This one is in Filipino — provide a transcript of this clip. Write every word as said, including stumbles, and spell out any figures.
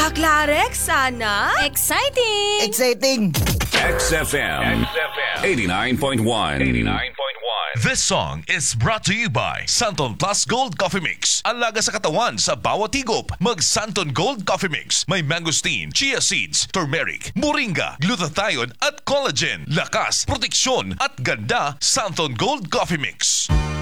Kaklarek, sana? Exciting! Exciting! X F M eighty-nine point one. eighty-nine point one. This song is brought to you by Santon Plus Gold Coffee Mix. Ang laga sa katawan sa bawat higop. Mag Santon Gold Coffee Mix. May mangosteen, chia seeds, turmeric, moringa, glutathione at collagen. Lakas, proteksyon at ganda. Santon Gold Coffee Mix.